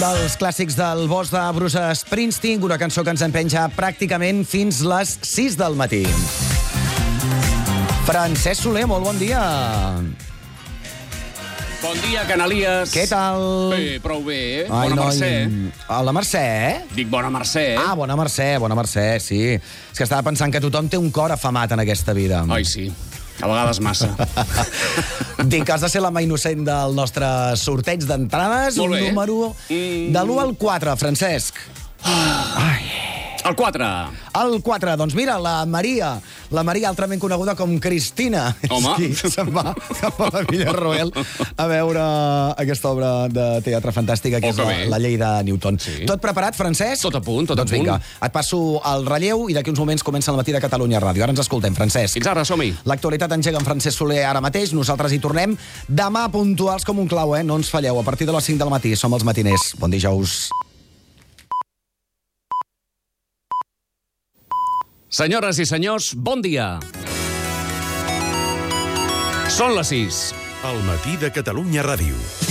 Dels clàssics del bosc de Bruce Springsteen, una cançó que ens empenja pràcticament fins les 6 del matí. Francesc Soler, molt bon dia. Bon dia, Canalies. Què tal? Bé, prou bé, eh? Ai, Bona noi, Mercè. La Mercè, eh? Dic bona Mercè, eh? Ah, bona Mercè, sí. És que estava pensant que tothom té un cor afamat en aquesta vida. Ai, sí. A vegades massa. Dic que has de ser la mà innocent del nostre sorteig d'entrades. Molt bé. Un número de l'1 al 4, Francesc. Ai... El 4. El 4, doncs mira, la Maria, altrament coneguda com Cristina. Home. Sí, se'n va cap a la Villarroel a veure aquesta obra de teatre fantàstica que és la llei de Newton. Sí. Tot preparat, Francesc? Tot a punt, tot a doncs punt. vinga, et passo el relleu i d'aquí uns moments comença el matí de Catalunya Ràdio. Ara ens escoltem, Francesc. Fins ara, som-hi. L'actualitat engega en Francesc Soler ara mateix. Nosaltres hi tornem demà puntuals com un clau, eh? No ens falleu. A partir de les 5 del matí som els matiners. Bon dijous. Senyores i senyors, bon dia. Són les 6. El matí de Catalunya Ràdio.